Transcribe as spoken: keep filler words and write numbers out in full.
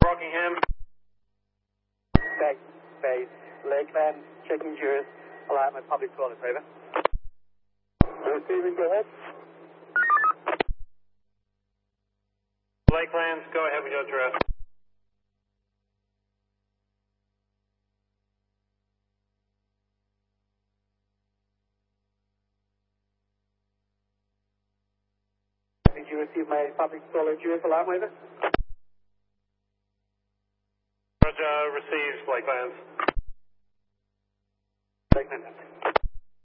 Rockingham. Back base, Lakeland, checking yours. Alignment, public toilet, Raven. Receiving, go ahead. Lakelands, go ahead with your address. Did you receive my public toilet yours alarm, Raven? Roger, received, Lakelands. Lakeland.